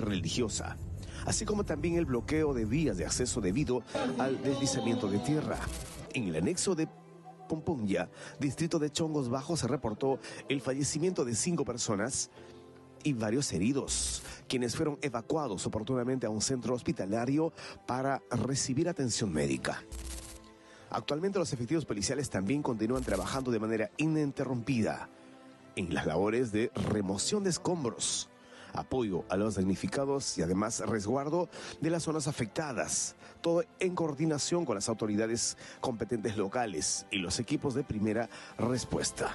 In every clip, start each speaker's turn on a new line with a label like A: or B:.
A: religiosa, así como también el bloqueo de vías de acceso debido al deslizamiento de tierra. En el anexo de Pomponya, distrito de Chongos Bajo, se reportó el fallecimiento de 5 personas y varios heridos, quienes fueron evacuados oportunamente a un centro hospitalario para recibir atención médica. Actualmente los efectivos policiales también continúan trabajando de manera ininterrumpida en las labores de remoción de escombros, apoyo a los damnificados y además resguardo de las zonas afectadas, todo en coordinación con las autoridades competentes locales y los equipos de primera respuesta.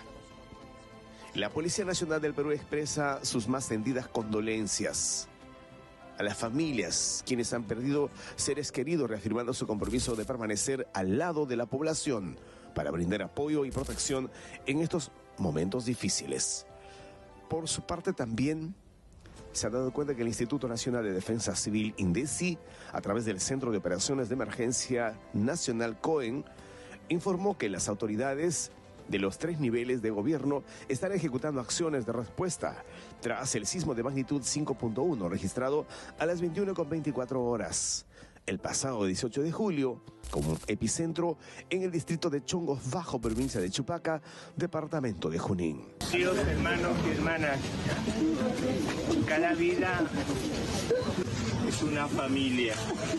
A: La Policía Nacional del Perú expresa sus más sentidas condolencias a las familias, quienes han perdido seres queridos, reafirmando su compromiso de permanecer al lado de la población para brindar apoyo y protección en estos momentos difíciles. Por su parte también se ha dado cuenta que el Instituto Nacional de Defensa Civil, INDECI, a través del Centro de Operaciones de Emergencia Nacional COEN, informó que las autoridades de los 3 niveles de gobierno están ejecutando acciones de respuesta tras el sismo de magnitud 5.1 registrado a las 21:24 el pasado 18 de julio, como epicentro en el distrito de Chongos Bajo, provincia de Chupaca, departamento de Junín.
B: Dios, hermanos y hermanas, cada vida es una familia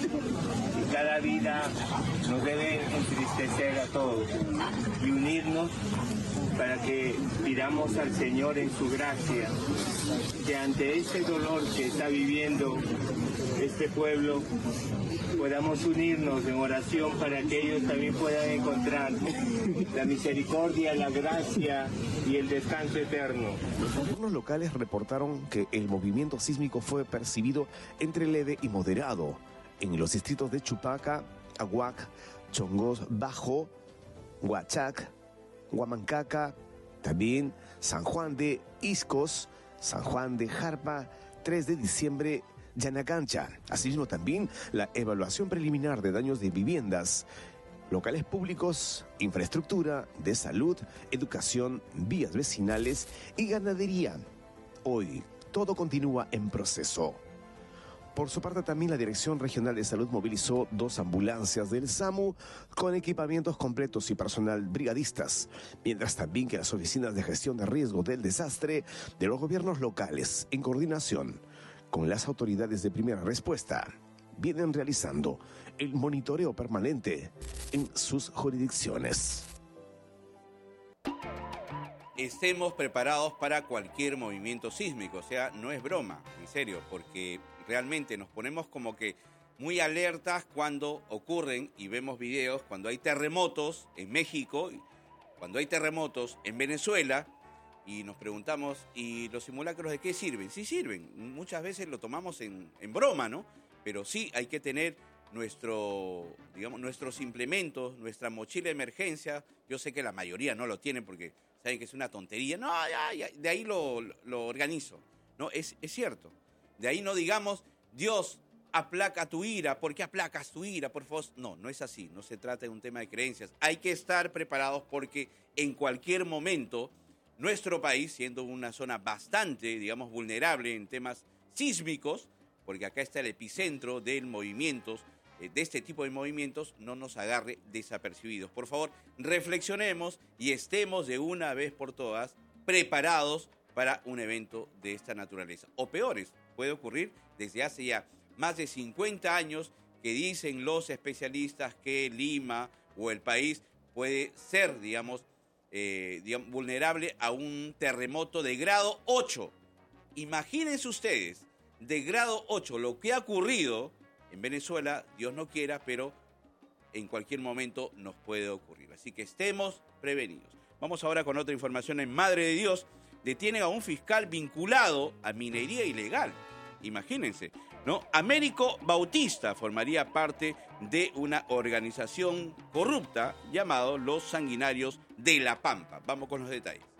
B: y cada vida nos debe entristecer a todos y unirnos para que pidamos al Señor en su gracia que ante este dolor que está viviendo este pueblo podamos unirnos en oración para que ellos también puedan encontrar la misericordia, la gracia y el descanso eterno.
A: Los gobiernos locales reportaron que el movimiento sísmico fue percibido entre leve y moderado en los distritos de Chupaca, Aguac, Chongos Bajo, Huachac, Huamancaca, también San Juan de Iscos, San Juan de Jarpa, 3 de diciembre, Yanacancha. Asimismo también la evaluación preliminar de daños de viviendas, locales públicos, infraestructura de salud, educación, vías vecinales y ganadería. Hoy todo continúa en proceso. Por su parte también la Dirección Regional de Salud movilizó 2 ambulancias del SAMU con equipamientos completos y personal brigadistas, mientras también que las oficinas de gestión de riesgo del desastre de los gobiernos locales, en coordinación con las autoridades de primera respuesta, vienen realizando el monitoreo permanente en sus jurisdicciones.
C: Estemos preparados para cualquier movimiento sísmico, o sea, no es broma, en serio, porque realmente nos ponemos como que muy alertas cuando ocurren y vemos videos, cuando hay terremotos en México, cuando hay terremotos en Venezuela, y nos preguntamos, ¿y los simulacros de qué sirven? Sí sirven, muchas veces lo tomamos en broma, ¿no? Pero sí hay que tener nuestros implementos, nuestra mochila de emergencia. Yo sé que la mayoría no lo tienen porque saben que es una tontería. No, ya, de ahí lo organizo. No, es cierto. De ahí no digamos, Dios, aplaca tu ira. ¿Por qué aplacas tu ira? Por favor. No, no es así. No se trata de un tema de creencias. Hay que estar preparados porque en cualquier momento nuestro país, siendo una zona bastante, vulnerable en temas sísmicos, porque acá está el epicentro de este tipo de movimientos, no nos agarre desapercibidos. Por favor, reflexionemos y estemos de una vez por todas preparados para un evento de esta naturaleza. O peores, puede ocurrir desde hace ya más de 50 años que dicen los especialistas que Lima o el país puede ser, vulnerable a un terremoto de grado 8. Imagínense ustedes, de grado 8, lo que ha ocurrido en Venezuela, Dios no quiera, pero en cualquier momento nos puede ocurrir. Así que estemos prevenidos. Vamos ahora con otra información en Madre de Dios. Detienen a un fiscal vinculado a minería ilegal. Imagínense, ¿no? Américo Bautista formaría parte de una organización corrupta llamado Los Sanguinarios de La Pampa. Vamos con los detalles.